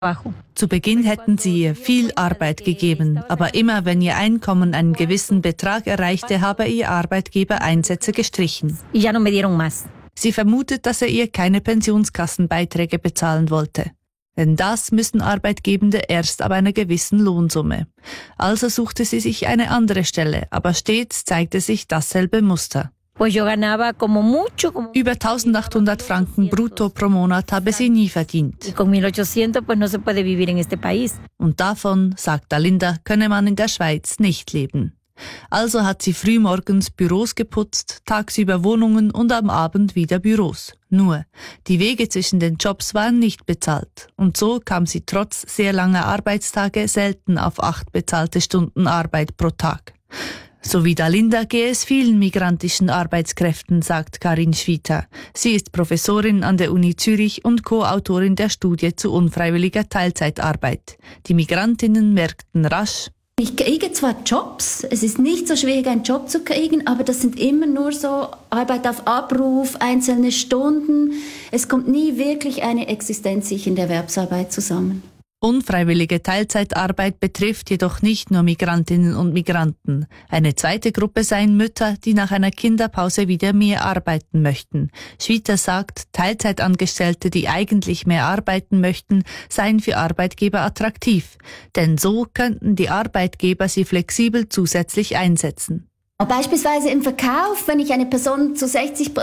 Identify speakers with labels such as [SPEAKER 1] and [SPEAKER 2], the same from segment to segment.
[SPEAKER 1] Zu Beginn hätten sie ihr viel Arbeit gegeben, aber immer wenn ihr Einkommen einen gewissen Betrag erreichte, habe ihr Arbeitgeber Einsätze gestrichen. Sie vermutet, dass er ihr keine Pensionskassenbeiträge bezahlen wollte. Denn das müssen Arbeitgebende erst ab einer gewissen Lohnsumme. Also suchte sie sich eine andere Stelle, aber stets zeigte sich dasselbe Muster. Über 1800 Franken brutto pro Monat habe sie nie verdient. Und davon, sagt Dalinda, könne man in der Schweiz nicht leben. Also hat sie frühmorgens Büros geputzt, tagsüber Wohnungen und am Abend wieder Büros. Nur, die Wege zwischen den Jobs waren nicht bezahlt. Und so kam sie trotz sehr langer Arbeitstage selten auf 8 bezahlte Stunden Arbeit pro Tag. So wie Dalinda gehe es vielen migrantischen Arbeitskräften, sagt Karin Schwieter. Sie ist Professorin an der Uni Zürich und Co-Autorin der Studie zu unfreiwilliger Teilzeitarbeit. Die Migrantinnen merkten rasch:
[SPEAKER 2] Ich kriege zwar Jobs, es ist nicht so schwierig, einen Job zu kriegen, aber das sind immer nur so Arbeit auf Abruf, einzelne Stunden. Es kommt nie wirklich eine existenzsichernde Erwerbsarbeit zusammen.
[SPEAKER 1] Unfreiwillige Teilzeitarbeit betrifft jedoch nicht nur Migrantinnen und Migranten. Eine zweite Gruppe seien Mütter, die nach einer Kinderpause wieder mehr arbeiten möchten. Schwieter sagt, Teilzeitangestellte, die eigentlich mehr arbeiten möchten, seien für Arbeitgeber attraktiv. Denn so könnten die Arbeitgeber sie flexibel zusätzlich einsetzen.
[SPEAKER 2] Beispielsweise im Verkauf, wenn ich eine Person zu 60%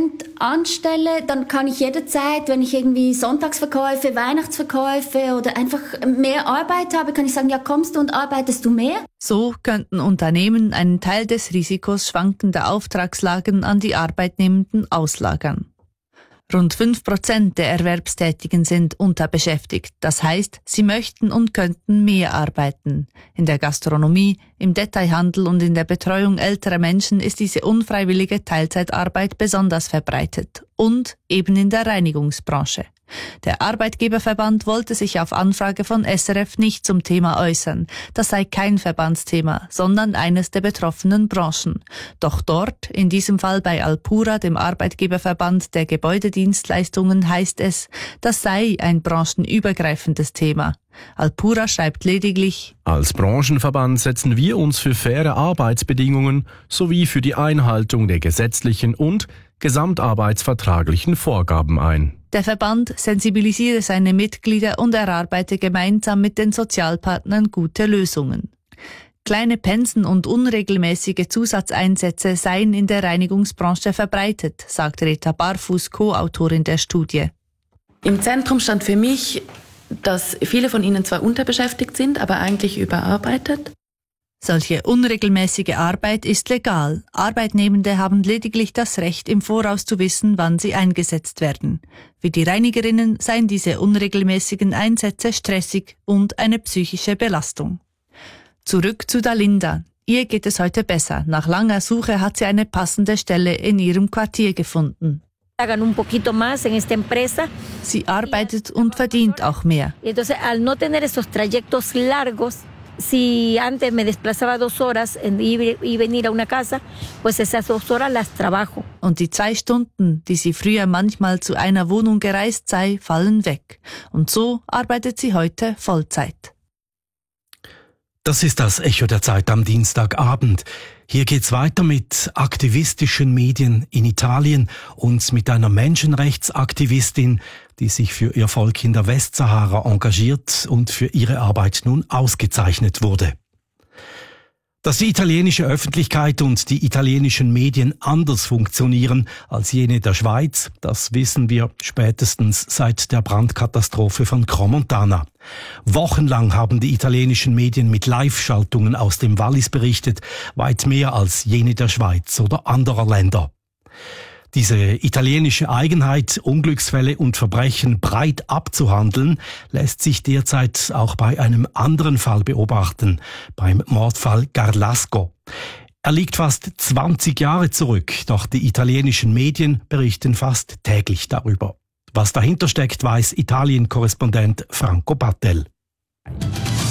[SPEAKER 2] anstelle, dann kann ich jederzeit, wenn ich irgendwie Sonntagsverkäufe, Weihnachtsverkäufe oder einfach mehr Arbeit habe, kann ich sagen, ja, kommst du und arbeitest du mehr?
[SPEAKER 1] So könnten Unternehmen einen Teil des Risikos schwankender Auftragslagen an die Arbeitnehmenden auslagern. Rund 5% der Erwerbstätigen sind unterbeschäftigt. Das heißt, sie möchten und könnten mehr arbeiten. In der Gastronomie, im Detailhandel und in der Betreuung älterer Menschen ist diese unfreiwillige Teilzeitarbeit besonders verbreitet. Und eben in der Reinigungsbranche. Der Arbeitgeberverband wollte sich auf Anfrage von SRF nicht zum Thema äußern. Das sei kein Verbandsthema, sondern eines der betroffenen Branchen. Doch dort, in diesem Fall bei Alpura, dem Arbeitgeberverband der Gebäudedienstleistungen, heißt es, das sei ein branchenübergreifendes Thema. Alpura schreibt lediglich:
[SPEAKER 3] Als Branchenverband setzen wir uns für faire Arbeitsbedingungen sowie für die Einhaltung der gesetzlichen und gesamtarbeitsvertraglichen Vorgaben ein.
[SPEAKER 1] Der Verband sensibilisiere seine Mitglieder und erarbeite gemeinsam mit den Sozialpartnern gute Lösungen. Kleine Pensen und unregelmäßige Zusatzeinsätze seien in der Reinigungsbranche verbreitet, sagt Rita Barfuß, Co-Autorin der Studie.
[SPEAKER 4] Im Zentrum stand für mich, dass viele von ihnen zwar unterbeschäftigt sind, aber eigentlich überarbeitet.
[SPEAKER 1] Solche unregelmäßige Arbeit ist legal. Arbeitnehmende haben lediglich das Recht, im Voraus zu wissen, wann sie eingesetzt werden. Für die Reinigerinnen seien diese unregelmäßigen Einsätze stressig und eine psychische Belastung. Zurück zu Dalinda. Ihr geht es heute besser. Nach langer Suche hat sie eine passende Stelle in ihrem Quartier gefunden. Sie arbeitet und verdient auch mehr.
[SPEAKER 5] Si antes me desplazaba 2 horas y venir a una casa, pues esas 2 horas las trabajo.
[SPEAKER 1] Und die 2 Stunden, die sie früher manchmal zu einer Wohnung gereist sei, fallen weg. Und so arbeitet sie heute Vollzeit.
[SPEAKER 6] Das ist das Echo der Zeit am Dienstagabend. Hier geht's weiter mit aktivistischen Medien in Italien und mit einer Menschenrechtsaktivistin, die sich für ihr Volk in der Westsahara engagiert und für ihre Arbeit nun ausgezeichnet wurde. Dass die italienische Öffentlichkeit und die italienischen Medien anders funktionieren als jene der Schweiz, das wissen wir spätestens seit der Brandkatastrophe von Crans-Montana. Wochenlang haben die italienischen Medien mit Live-Schaltungen aus dem Wallis berichtet, weit mehr als jene der Schweiz oder anderer Länder. Diese italienische Eigenheit, Unglücksfälle und Verbrechen breit abzuhandeln, lässt sich derzeit auch bei einem anderen Fall beobachten, beim Mordfall Garlasco. Er liegt fast 20 Jahre zurück, doch die italienischen Medien berichten fast täglich darüber. Was dahinter steckt, weiß Italien-Korrespondent Franco Battel.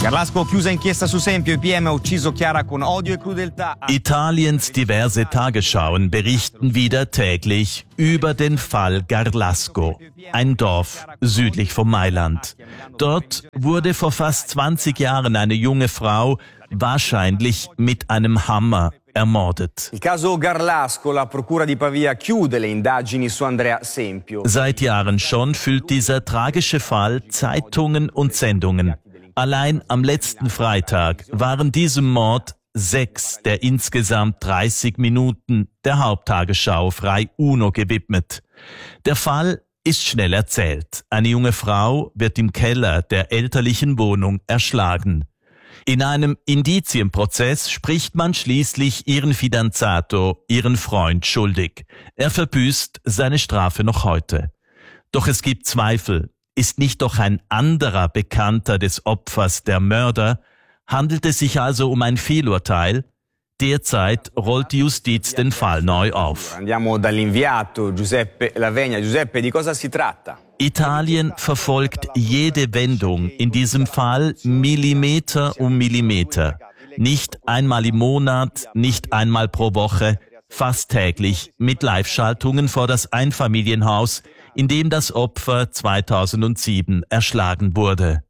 [SPEAKER 7] Garlasco chiusa inchiesta su Sempio, PM ha ucciso Chiara con odio e crudeltà.
[SPEAKER 8] Italiens diverse Tagesschauen berichten wieder täglich über den Fall Garlasco, ein Dorf südlich von Mailand. Dort wurde vor fast 20 Jahren eine junge Frau wahrscheinlich mit einem Hammer ermordet.
[SPEAKER 7] Il caso Garlasco, la Procura di Pavia chiude le indagini su Andrea Sempio.
[SPEAKER 8] Seit Jahren schon füllt dieser tragische Fall Zeitungen und Sendungen. Allein am letzten Freitag waren diesem Mord 6 der insgesamt 30 Minuten der Haupttagesschau Frei Uno gewidmet. Der Fall ist schnell erzählt. Eine junge Frau wird im Keller der elterlichen Wohnung erschlagen. In einem Indizienprozess spricht man schließlich ihren Fidanzato, ihren Freund, schuldig. Er verbüßt seine Strafe noch heute. Doch es gibt Zweifel. Ist nicht doch ein anderer Bekannter des Opfers der Mörder? Handelt es sich also um ein Fehlurteil? Derzeit rollt die Justiz den Fall neu auf.
[SPEAKER 7] Andiamo dall'inviato Giuseppe Lavegna. Giuseppe, di cosa si tratta?
[SPEAKER 8] Italien verfolgt jede Wendung, in diesem Fall Millimeter um Millimeter. Nicht einmal im Monat, nicht einmal pro Woche, fast täglich mit Live-Schaltungen vor das Einfamilienhaus, in dem das Opfer 2007 erschlagen wurde.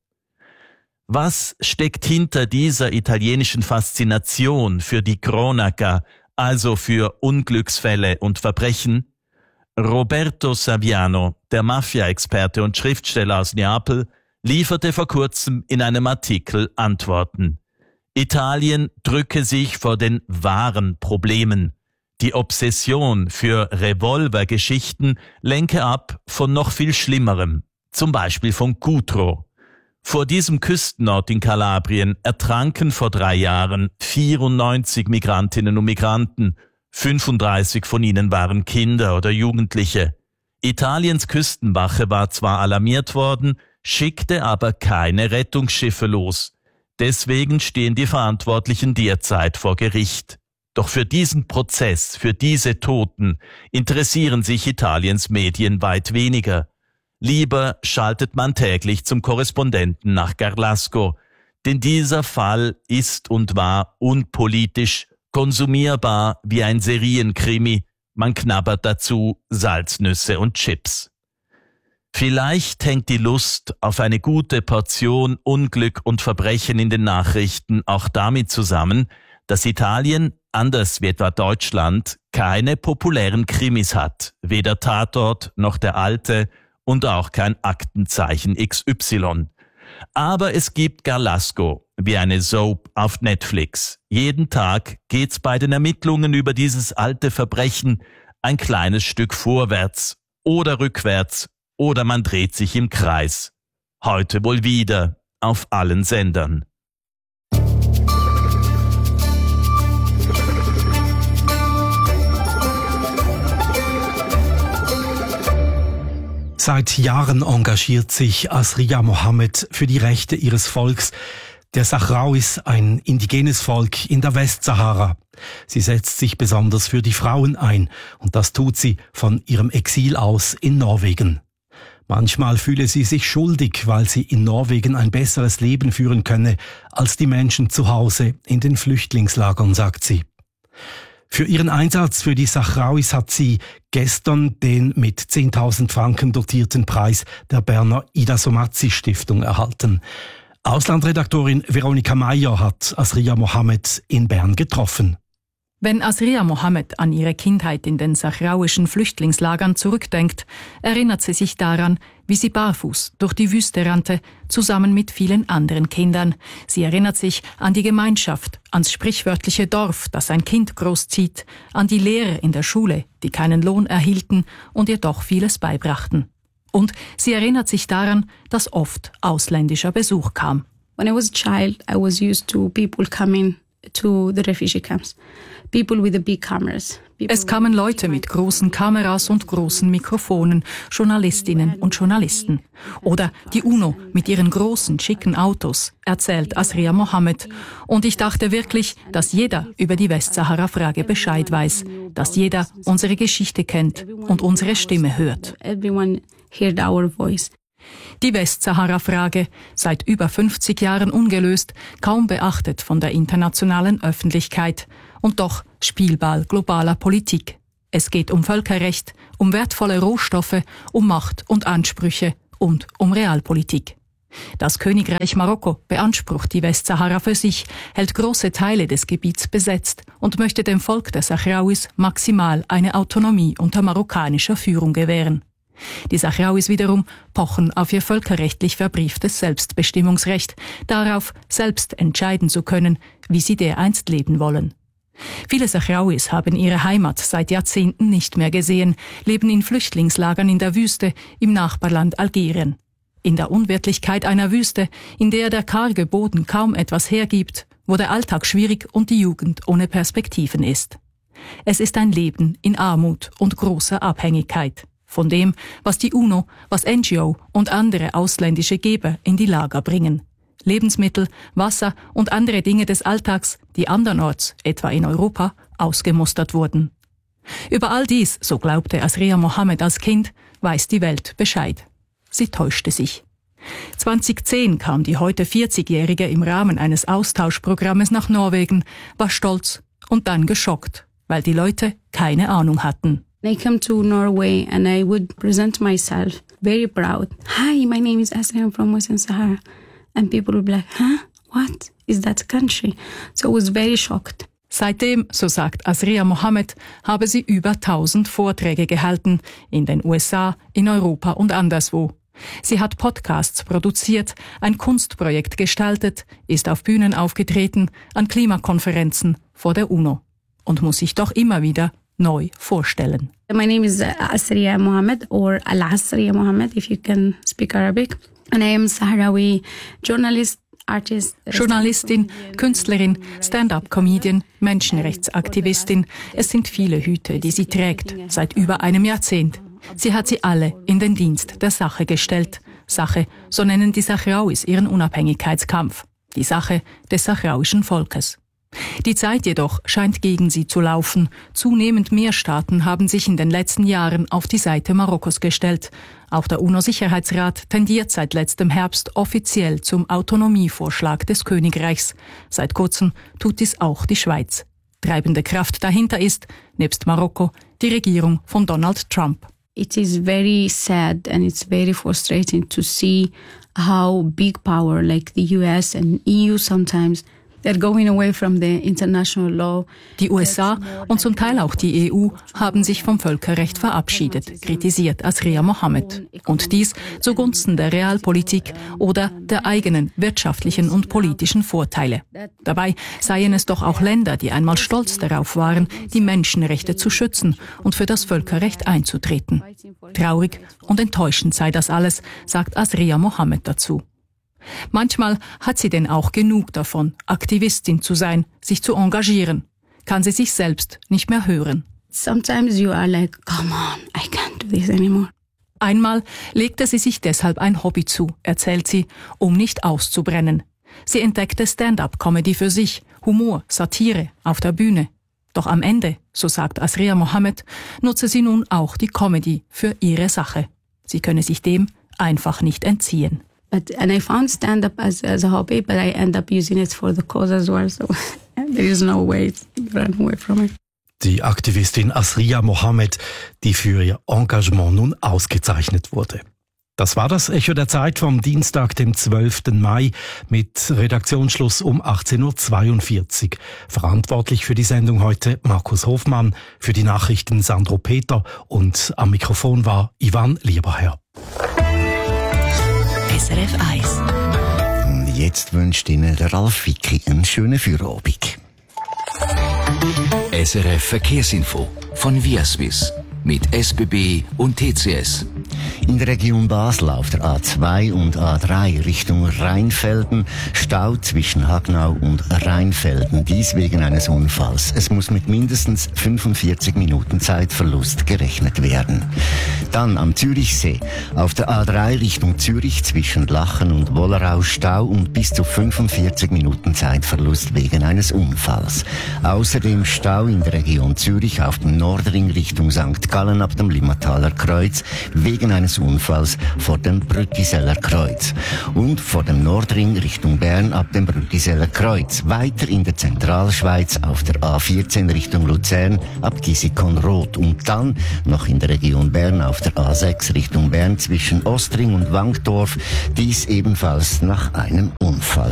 [SPEAKER 8] Was steckt hinter dieser italienischen Faszination für die Cronaca, also für Unglücksfälle und Verbrechen? Roberto Saviano, der Mafia-Experte und Schriftsteller aus Neapel, lieferte vor kurzem in einem Artikel Antworten. Italien drücke sich vor den wahren Problemen. Die Obsession für Revolvergeschichten lenke ab von noch viel Schlimmerem, zum Beispiel von Cutro. Vor diesem Küstenort in Kalabrien ertranken vor 3 Jahren 94 Migrantinnen und Migranten. 35 von ihnen waren Kinder oder Jugendliche. Italiens Küstenwache war zwar alarmiert worden, schickte aber keine Rettungsschiffe los. Deswegen stehen die Verantwortlichen derzeit vor Gericht. Doch für diesen Prozess, für diese Toten, interessieren sich Italiens Medien weit weniger. Lieber schaltet man täglich zum Korrespondenten nach Garlasco, denn dieser Fall ist und war unpolitisch, konsumierbar wie ein Serienkrimi, man knabbert dazu Salznüsse und Chips. Vielleicht hängt die Lust auf eine gute Portion Unglück und Verbrechen in den Nachrichten auch damit zusammen, dass Italien, anders wie etwa Deutschland, keine populären Krimis hat, weder Tatort noch der alte und auch kein Aktenzeichen XY. Aber es gibt Garlasco, wie eine Soap auf Netflix. Jeden Tag geht's bei den Ermittlungen über dieses alte Verbrechen ein kleines Stück vorwärts oder rückwärts oder man dreht sich im Kreis. Heute wohl wieder auf allen Sendern.
[SPEAKER 6] Seit Jahren engagiert sich Asria Mohammed für die Rechte ihres Volks, der Sahrauis, ein indigenes Volk in der Westsahara. Sie setzt sich besonders für die Frauen ein und das tut sie von ihrem Exil aus in Norwegen. Manchmal fühle sie sich schuldig, weil sie in Norwegen ein besseres Leben führen könne als die Menschen zu Hause in den Flüchtlingslagern, sagt sie. Für ihren Einsatz für die Sahrauis hat sie gestern den mit 10.000 Franken dotierten Preis der Berner Ida Somazzi Stiftung erhalten. Auslandredaktorin Veronika Meyer hat Asria Mohammed in Bern getroffen.
[SPEAKER 9] Wenn Asria Mohammed an ihre Kindheit in den sahrauischen Flüchtlingslagern zurückdenkt, erinnert sie sich daran, wie sie barfuß durch die Wüste rannte, zusammen mit vielen anderen Kindern. Sie erinnert sich an die Gemeinschaft, ans sprichwörtliche Dorf, das ein Kind großzieht, an die Lehrer in der Schule, die keinen Lohn erhielten und ihr doch vieles beibrachten. Und sie erinnert sich daran, dass oft ausländischer Besuch kam.
[SPEAKER 10] When I was a child, I was used to people coming to the refugee camps. People with the big cameras.
[SPEAKER 9] Es kamen Leute mit großen Kameras und großen Mikrofonen, Journalistinnen und Journalisten. Oder die UNO mit ihren großen, schicken Autos, erzählt Asria Mohammed. Und ich dachte wirklich, dass jeder über die Westsahara-Frage Bescheid weiß, dass jeder unsere Geschichte kennt und unsere Stimme hört.
[SPEAKER 10] Everyone heard our voice.
[SPEAKER 9] Die Westsahara-Frage, seit über 50 Jahren ungelöst, kaum beachtet von der internationalen Öffentlichkeit und doch Spielball globaler Politik. Es geht um Völkerrecht, um wertvolle Rohstoffe, um Macht und Ansprüche und um Realpolitik. Das Königreich Marokko beansprucht die Westsahara für sich, hält große Teile des Gebiets besetzt und möchte dem Volk der Sahrauis maximal eine Autonomie unter marokkanischer Führung gewähren. Die Sahrauis wiederum pochen auf ihr völkerrechtlich verbrieftes Selbstbestimmungsrecht, darauf, selbst entscheiden zu können, wie sie dereinst leben wollen. Viele Sahrauis haben ihre Heimat seit Jahrzehnten nicht mehr gesehen, leben in Flüchtlingslagern in der Wüste im Nachbarland Algerien. In der Unwirtlichkeit einer Wüste, in der der karge Boden kaum etwas hergibt, wo der Alltag schwierig und die Jugend ohne Perspektiven ist. Es ist ein Leben in Armut und großer Abhängigkeit von dem, was die UNO, was NGO und andere ausländische Geber in die Lager bringen. Lebensmittel, Wasser und andere Dinge des Alltags, die andernorts, etwa in Europa, ausgemustert wurden. Über all dies, so glaubte Asria Mohammed als Kind, weiß die Welt Bescheid. Sie täuschte sich. 2010 kam die heute 40-Jährige im Rahmen eines Austauschprogrammes nach Norwegen, war stolz und dann geschockt, weil die Leute keine Ahnung hatten.
[SPEAKER 10] I come to Norway and I would present myself very proud. Hi, my name is Asria, I'm from Western Sahara. And people would be like, huh? What? Is that a country? So I was very shocked.
[SPEAKER 9] Seitdem, so sagt Asria Mohammed, habe sie über 1000 Vorträge gehalten, in den USA, in Europa und anderswo. Sie hat Podcasts produziert, ein Kunstprojekt gestaltet, ist auf Bühnen aufgetreten, an Klimakonferenzen vor der UNO und muss sich doch immer wieder neu vorstellen.
[SPEAKER 10] My name is Asria Mohammed or Al-Asria Mohammed, if you can speak Arabic. And I am Sahrawi journalist, artist.
[SPEAKER 9] Journalistin, Künstlerin, Stand-up-Comedian, Menschenrechtsaktivistin. Es sind viele Hüte, die sie trägt, seit über einem Jahrzehnt. Sie hat sie alle in den Dienst der Sache gestellt. Sache, so nennen die Sahrauis ihren Unabhängigkeitskampf. Die Sache des sahrauischen Volkes. Die Zeit jedoch scheint gegen sie zu laufen. Zunehmend mehr Staaten haben sich in den letzten Jahren auf die Seite Marokkos gestellt. Auch der UNO-Sicherheitsrat tendiert seit letztem Herbst offiziell zum Autonomievorschlag des Königreichs. Seit kurzem tut dies auch die Schweiz. Treibende Kraft dahinter ist, nebst Marokko, die Regierung von Donald Trump.
[SPEAKER 10] It is very sad and it's very frustrating to see how big power like the US and EU sometimes they're going away from the international law.
[SPEAKER 9] Die USA und zum Teil auch die EU haben sich vom Völkerrecht verabschiedet, kritisiert Asria Mohammed. Und dies zugunsten der Realpolitik oder der eigenen wirtschaftlichen und politischen Vorteile. Dabei seien es doch auch Länder, die einmal stolz darauf waren, die Menschenrechte zu schützen und für das Völkerrecht einzutreten. Traurig und enttäuschend sei das alles, sagt Asria Mohammed dazu. Manchmal hat sie denn auch genug davon, Aktivistin zu sein, sich zu engagieren. Kann sie sich selbst nicht mehr hören.
[SPEAKER 10] Sometimes you are like, come on, I can't do this anymore.
[SPEAKER 9] Einmal legte sie sich deshalb ein Hobby zu, erzählt sie, um nicht auszubrennen. Sie entdeckte Stand-up-Comedy für sich, Humor, Satire auf der Bühne. Doch am Ende, so sagt Asria Mohammed, nutze sie nun auch die Comedy für ihre Sache. Sie könne sich dem einfach nicht entziehen.
[SPEAKER 10] And I found stand-up as a hobby, but I end up using it for the cause as well, so there is no way to run away from it.
[SPEAKER 6] Die Aktivistin Asria Mohammed, die für ihr Engagement nun ausgezeichnet wurde. Das war das Echo der Zeit vom Dienstag, dem 12. Mai, mit Redaktionsschluss um 18.42 Uhr. Verantwortlich für die Sendung heute Markus Hofmann, für die Nachrichten Sandro Peter und am Mikrofon war Ivan Lieberherr.
[SPEAKER 11] SRF 1. Und jetzt wünscht Ihnen der Ralf Wicki einen schönen Feierabend.
[SPEAKER 12] SRF Verkehrsinfo von Viaswiss mit SBB und TCS.
[SPEAKER 11] In der Region Basel auf der A2 und A3 Richtung Rheinfelden Stau zwischen Hagnau und Rheinfelden, dies wegen eines Unfalls. Es muss mit mindestens 45 Minuten Zeitverlust gerechnet werden. Dann am Zürichsee auf der A3 Richtung Zürich zwischen Lachen und Wollerau Stau und bis zu 45 Minuten Zeitverlust wegen eines Unfalls. Außerdem Stau in der Region Zürich auf dem Nordring Richtung St. Gallen ab dem Limmataler Kreuz wegen eines Unfalls vor dem Brüttiseller Kreuz und vor dem Nordring Richtung Bern ab dem Brüttiseller Kreuz. Weiter in der Zentralschweiz auf der A14 Richtung Luzern ab Gisikon-Roth und dann noch in der Region Bern auf der A6 Richtung Bern zwischen Ostring und Wankdorf, dies ebenfalls nach einem Unfall.